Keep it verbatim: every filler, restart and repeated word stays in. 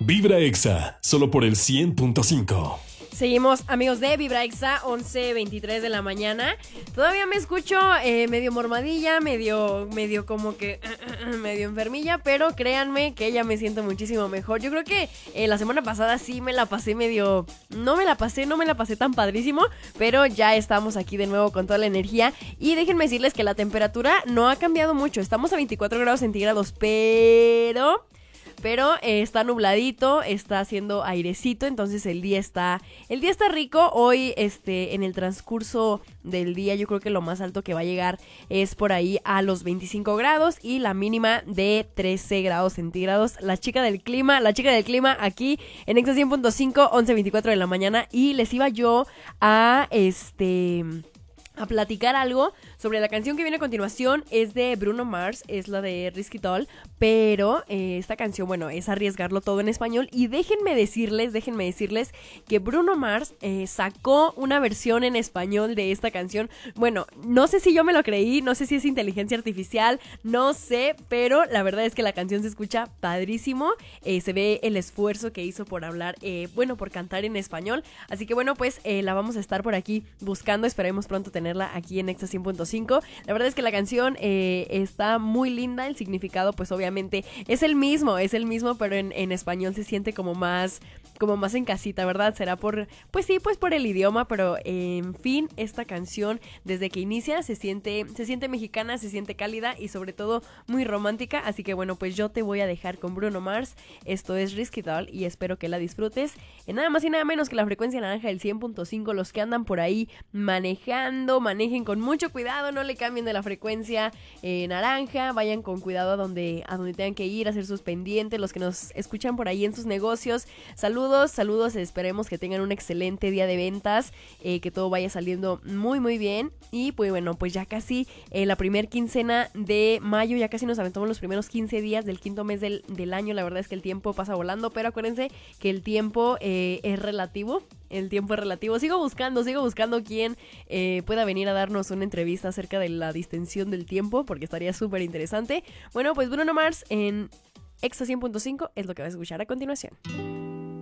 Vibra Exa, solo por el cien punto cinco. Seguimos, amigos de Vibra Exa, once veintitrés de la mañana. Todavía me escucho eh, medio mormadilla, medio, medio como que, uh, uh, uh, medio enfermilla, pero créanme que ya me siento muchísimo mejor. Yo creo que eh, la semana pasada sí me la pasé medio, no me la pasé, no me la pasé tan padrísimo, pero ya estamos aquí de nuevo con toda la energía. Y déjenme decirles que la temperatura no ha cambiado mucho, estamos a veinticuatro grados centígrados, pero... Pero eh, está nubladito, está haciendo airecito, entonces el día está el día está rico. Hoy este en el transcurso del día yo creo que lo más alto que va a llegar es por ahí a los veinticinco grados y la mínima de trece grados centígrados. La chica del clima, la chica del clima aquí en Exa cien punto cinco, once veinticuatro de la mañana, y les iba yo a este... a platicar algo sobre la canción que viene a continuación. Es de Bruno Mars, es la de Risky Doll, pero eh, esta canción, bueno, es arriesgarlo todo en español. Y déjenme decirles, déjenme decirles que Bruno Mars eh, sacó una versión en español de esta canción. Bueno, no sé si yo me lo creí, no sé si es inteligencia artificial, no sé, pero la verdad es que la canción se escucha padrísimo. Eh, se ve el esfuerzo que hizo por hablar, eh, bueno, por cantar en español. Así que bueno, pues eh, la vamos a estar por aquí buscando, esperemos pronto tener aquí en Exa cien punto cinco. La verdad es que la canción eh, está muy linda. El significado pues obviamente es el mismo, es el mismo, pero en, en español se siente como más como más en casita, ¿verdad? Será por, pues sí, pues por el idioma, pero eh, en fin, esta canción desde que inicia se siente, se siente mexicana, se siente cálida y sobre todo muy romántica. Así que bueno, pues yo te voy a dejar con Bruno Mars. Esto es Risky Doll y espero que la disfrutes en nada más y nada menos que la frecuencia naranja del cien punto cinco. Los que andan por ahí manejando, manejen con mucho cuidado, no le cambien de la frecuencia eh, naranja, vayan con cuidado a donde, a donde tengan que ir, a hacer sus pendientes. Los que nos escuchan por ahí en sus negocios, saludos. Saludos, saludos, esperemos que tengan un excelente día de ventas, eh, que todo vaya saliendo muy muy bien. Y pues bueno, pues ya casi eh, la primer quincena de mayo, ya casi nos aventamos los primeros quince días del quinto mes del, del año. La verdad es que el tiempo pasa volando, pero acuérdense que el tiempo eh, es relativo. El tiempo es relativo. Sigo buscando, sigo buscando quien eh, pueda venir a darnos una entrevista acerca de la distensión del tiempo, porque estaría súper interesante. Bueno, pues Bruno Mars en Exa cien punto cinco es lo que vas a escuchar a continuación.